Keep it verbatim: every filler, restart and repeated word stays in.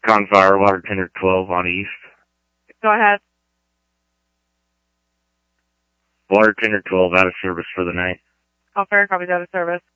Con Fire, water tender twelve on East. Go ahead. Water tender twelve out of service for the night. All fair copies out of service.